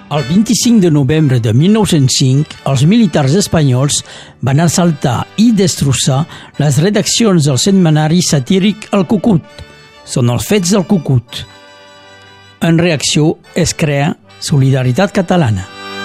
El 25 de novembre de 1905, els militars espanyols van assaltar i destrossar les redaccions del setmanari satíric El Cucut. Són els fets del Cucut. En reacció es crea Solidaritat Catalana.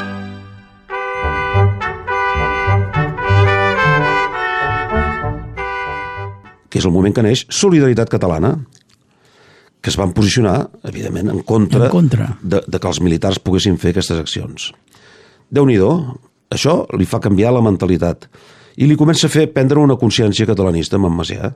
Que és el moment que neix Solidaritat Catalana, que es van posicionar, evidentment, en contra. De que els militars poguessin fer aquestes accions. Déu-n'hi-do, això li fa canviar la mentalitat i li comença a fer prendre una consciència catalanista amb en Macià.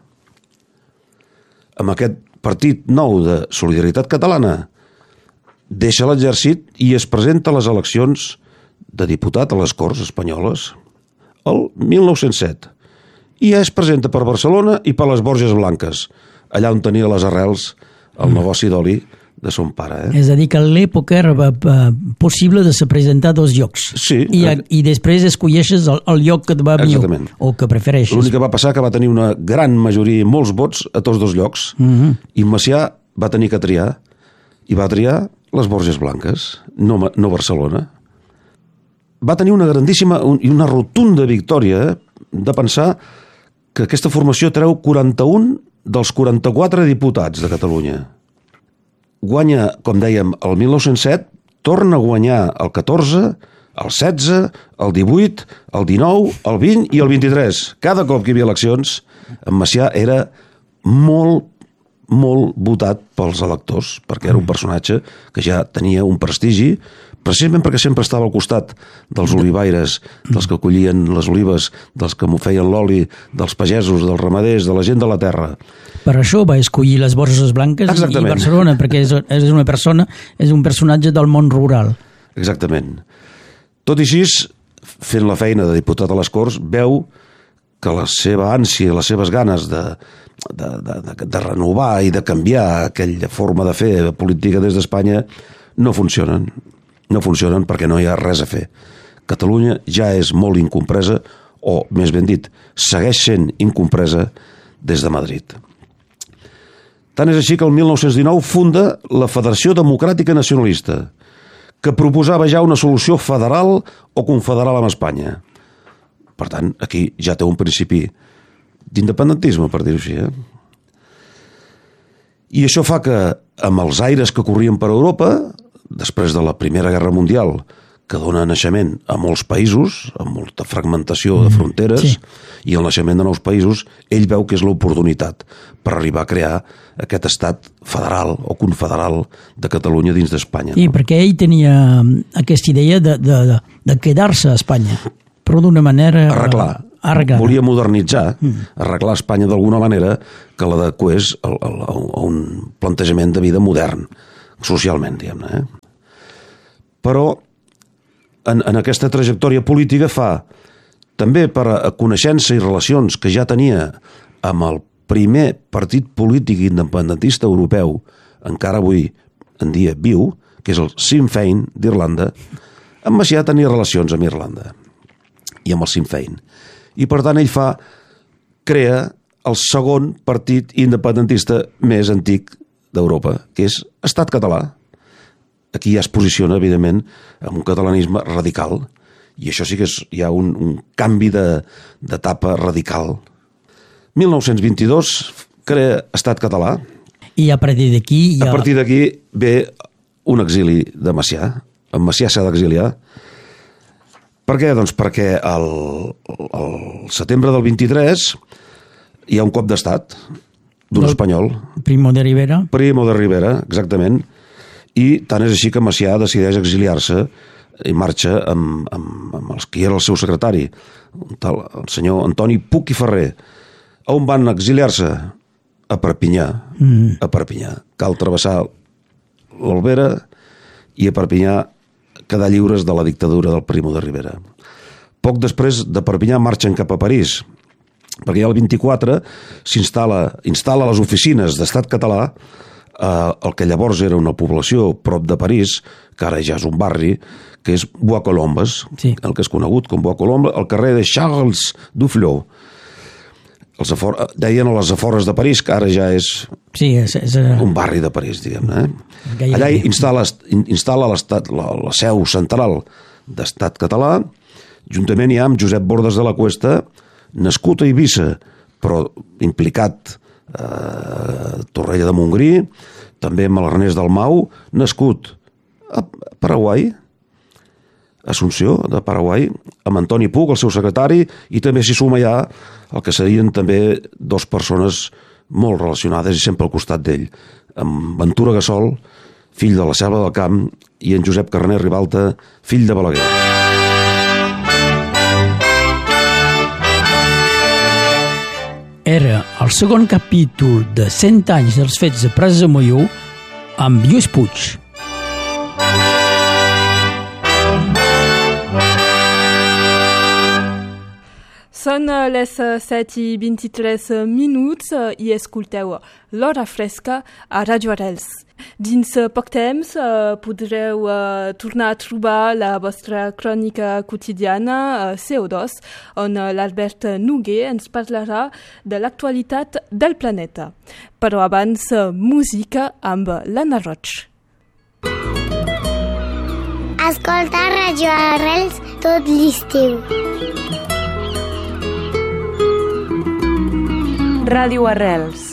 Amb aquest partit nou de Solidaritat Catalana deixa l'exèrcit i es presenta a les eleccions de diputat a les Corts Espanyoles el 1907 i ja es presenta per Barcelona i per les Borges Blanques, allà on tenia les arrels el negoci d'oli de son pare. És a dir, que a l'època era possible de se presentar a dos llocs. Sí. I després escolleixes el lloc que et va millor o que prefereixes. L'únic que va passar que va tenir una gran majoria i molts vots a tots dos llocs i Macià va tenir que triar i va triar les Borges Blanques, no Barcelona. Va tenir una grandíssima i una rotunda victòria de pensar que aquesta formació treu 41 dels 44 diputats de Catalunya. Guanya, com dèiem, el 1907, torna a guanyar el 14, el 16, el 18, el 19, el 20 i el 23. Cada cop que hi havia eleccions, en Macià era molt votat pels electors, perquè era un personatge que ja tenia un prestigi, precisament perquè sempre estava al costat dels olivaires, dels que collien les olives, dels que feien l'oli, dels pagesos, dels ramaders, de la gent de la terra. Per això va escollir les Borges Blanques i Barcelona, perquè és un personatge del món rural. Exactament. Tot i així, fent la feina de diputat a les Corts, veu que la seva ànsia, les seves ganes de renovar i de canviar aquella forma de fer política des d'Espanya no funcionen. No funcionen perquè no hi ha res a fer. Catalunya ja és molt incompresa, o, més ben dit, segueix sent incompresa des de Madrid. Tant és així que el 1919 funda la Federació Democràtica Nacionalista, que proposava ja una solució federal o confederal amb Espanya. Per tant, aquí ja té un principi d'independentisme, per dir-ho així. I això fa que, amb els aires que corrien per Europa, després de la Primera Guerra Mundial, que dona naixement a molts països, amb molta fragmentació de fronteres, i el naixement de nous països, ell veu que és l'oportunitat per arribar a crear aquest estat federal o confederal de Catalunya dins d'Espanya. Sí, perquè ell tenia aquesta idea de quedar-se a Espanya, però d'una manera arreglada. Volia modernitzar, arreglar Espanya d'alguna manera que l'adequés a un plantejament de vida modern, socialment, diguem-ne. Però en aquesta trajectòria política fa, també per a coneixença i relacions que ja tenia amb el primer partit polític independentista europeu, encara avui en dia viu, que és el Sinn Féin d'Irlanda, en Macià tenia relacions amb Irlanda i amb el Sinn Féin. I per tant ell crea el segon partit independentista més antic d'Europa, que és Estat Català. Aquí ja es posiciona, evidentment, amb un catalanisme radical, i això sí que hi ha un canvi d'etapa radical. 1922 crea Estat Català. I a partir d'aquí... A partir d'aquí ve un exili de Macià. En Macià s'ha d'exiliar. Per què? Doncs perquè el setembre del 23 hi ha un cop d'estat d'un espanyol. Primo de Rivera. Primo de Rivera, exactament. I tant és així que Macià decideix exiliar-se i marxa amb els que era el seu secretari, el senyor Antoni Puig i Ferrer. On van exiliar-se? A Perpinyà. A Perpinyà. Cal travessar l'Albera i a Perpinyà quedar lliures de la dictadura del Primo de Rivera. Poc després de Perpinyà marxen cap a París, perquè ja el 24 instal·la les oficines d'Estat Català el que llavors era una població prop de París, que ara ja és un barri, que és Bois Colombes, el que és conegut com Bois Colombes, al carrer de Charles Duflot. deien a les afores de París, que ara ja és un barri de París, diguem-ne. Allà instal·la la seu central d'Estat català, juntament hi ha amb Josep Bordes de la Cuesta, nascut a Eivissa, però implicat a Torroella de Montgrí, també amb l'Ernest Dalmau, nascut a Paraguai, Assumpció, de Paraguai, amb Antoni Puig, el seu secretari, i també s'hi suma ja el que serien també dues persones molt relacionades i sempre al costat d'ell, amb Ventura Gassol, fill de la Selva del Camp, i en Josep Carner Ribalta, fill de Balaguer. Era el segon capítol de 100 anys dels fets de Prats de Molló amb Lluís Puig. Són les 7:23 i escolteu l'Hora Fresca a Radio Arrels. Dins poc temps podreu tornar a trobar la vostra crònica quotidiana CO2, on l'Albert Noguer ens parlarà de l'actualitat del planeta. Però abans, música amb l'Anna Roig. Escolta Radio Arrels tot l'estiu. Ràdio Arrels.